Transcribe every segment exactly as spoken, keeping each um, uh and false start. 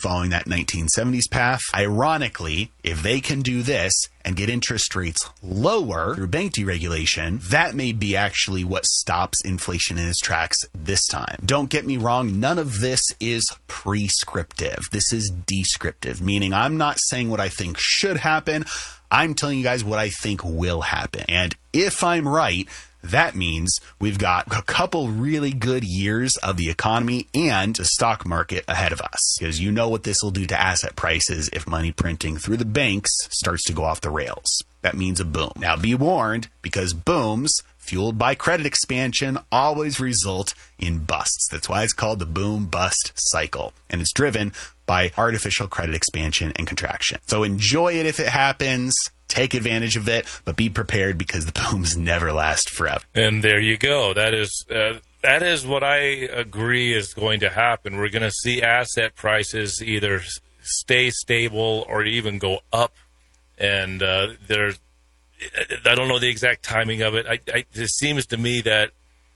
following that nineteen seventies path. Ironically, if they can do this and get interest rates lower through bank deregulation, that may be actually what stops inflation in its tracks this time. Don't get me wrong, none of this is prescriptive. This is descriptive, meaning I'm not saying what I think should happen. I'm telling you guys what I think will happen. And if I'm right, that means we've got a couple really good years of the economy and the stock market ahead of us, because you know what this will do to asset prices if money printing through the banks starts to go off the rails. That means a boom. Now be warned, because booms fueled by credit expansion always result in busts. That's why it's called the boom-bust cycle, and it's driven by artificial credit expansion and contraction. So enjoy it if it happens. Take advantage of it, but be prepared, because the booms never last forever. And there you go. That is uh, that is what I agree is going to happen. We're going to see asset prices either stay stable or even go up. And uh, there's, I don't know the exact timing of it. I, I, it seems to me that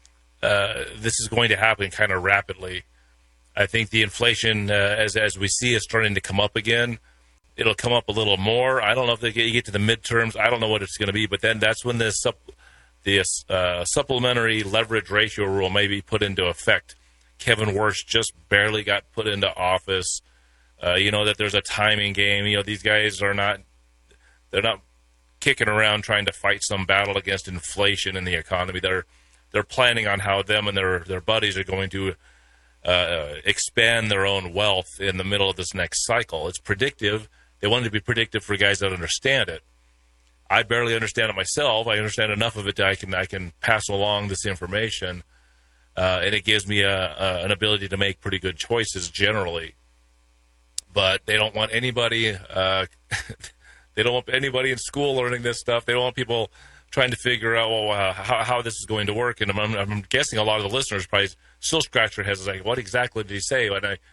uh, this is going to happen kind of rapidly. I think the inflation, uh, as as we see, is starting to come up again. It'll come up a little more. I don't know if they get, you get to the midterms. I don't know what it's going to be, but then that's when the sup, the uh, supplementary leverage ratio rule may be put into effect. Kevin Warsh just barely got put into office. Uh, you know that there's a timing game. You know, these guys are not they're not kicking around trying to fight some battle against inflation in the economy. They're they're planning on how them and their their buddies are going to uh, expand their own wealth in the middle of this next cycle. It's predictive. They wanted to be predictive for guys that understand it. I barely understand it myself. I understand enough of it that I can I can pass along this information, uh, and it gives me a, a, an ability to make pretty good choices generally. But they don't want anybody. Uh, they don't want anybody in school learning this stuff. They don't want people trying to figure out well uh, how how this is going to work. And I'm, I'm guessing a lot of the listeners probably still scratch their heads like, what exactly did he say? And I.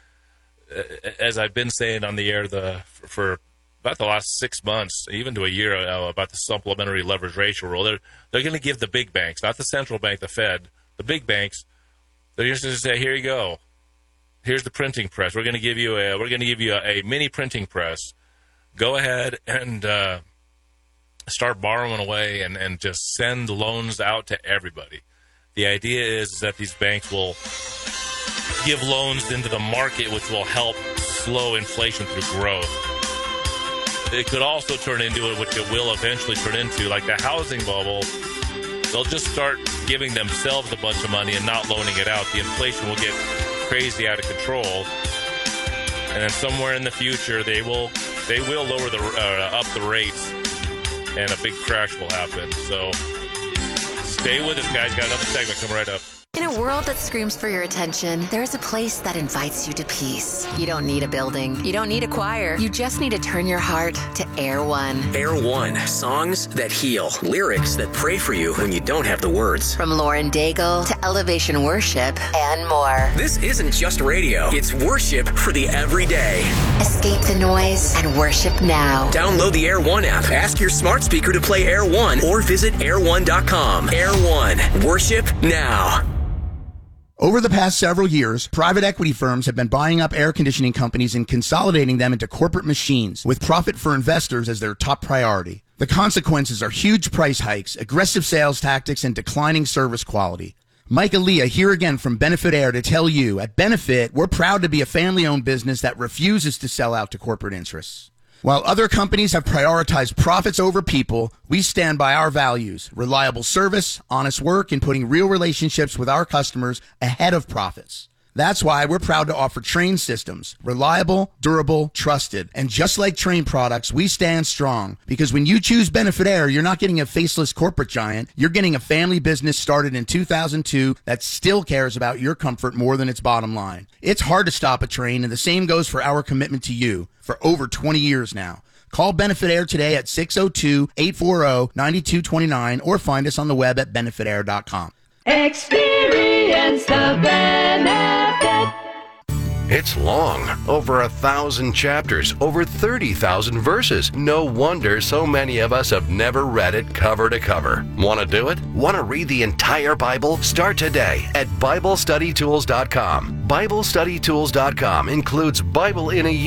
As I've been saying on the air the for about the last six months, even to a year uh, about the supplementary leverage ratio rule, they're they're going to give the big banks, not the central bank, the Fed, the big banks, they're just going to say, here you go, here's the printing press. We're going to give you a we're going to give you a, a mini printing press. Go ahead and uh, start borrowing away and, and just send loans out to everybody. The idea is that these banks will give loans into the market, which will help slow inflation through growth. It could also turn into it, which it will eventually turn into, like the housing bubble. They'll just start giving themselves a bunch of money and not loaning it out. The inflation will get crazy out of control, and then somewhere in the future, they will they will lower the uh, up the rates, and a big crash will happen. So stay with us, guys. Got another segment coming right up. In a world that screams for your attention, there's a place that invites you to peace. You don't need a building. You don't need a choir. You just need to turn your heart to Air One. Air One. Songs that heal. Lyrics that pray for you when you don't have the words. From Lauren Daigle to Elevation Worship and more. This isn't just radio. It's worship for the everyday. Escape the noise and worship now. Download the Air One app. Ask your smart speaker to play Air One or visit air one dot com. Air One. Worship now. Over the past several years, private equity firms have been buying up air conditioning companies and consolidating them into corporate machines, with profit for investors as their top priority. The consequences are huge price hikes, aggressive sales tactics, and declining service quality. Mike Aaliyah here again from Benefit Air to tell you, at Benefit, we're proud to be a family-owned business that refuses to sell out to corporate interests. While other companies have prioritized profits over people, we stand by our values: reliable service, honest work, and putting real relationships with our customers ahead of profits. That's why we're proud to offer Trane systems. Reliable, durable, trusted. And just like Trane products, we stand strong. Because when you choose Benefit Air, you're not getting a faceless corporate giant. You're getting a family business started in two thousand two that still cares about your comfort more than its bottom line. It's hard to stop a Trane, and the same goes for our commitment to you for over twenty years now. Call Benefit Air today at six oh two, eight four oh, nine two two nine or find us on the web at benefit air dot com. Experience the benefit. It's long, over a thousand chapters, over thirty thousand verses. No wonder so many of us have never read it cover to cover. Want to do it? Want to read the entire Bible? Start today at bible study tools dot com. bible study tools dot com includes Bible in a